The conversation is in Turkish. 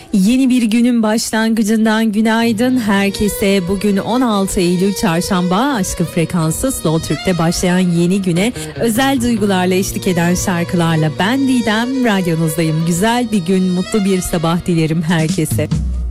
Yeni bir günün başlangıcından günaydın herkese. Bugün 16 Eylül Çarşamba. Aşkın Frekansı Slow Türk'te başlayan yeni güne özel duygularla eşlik eden şarkılarla ben Didem radyonuzdayım. Güzel bir gün, mutlu bir sabah dilerim herkese.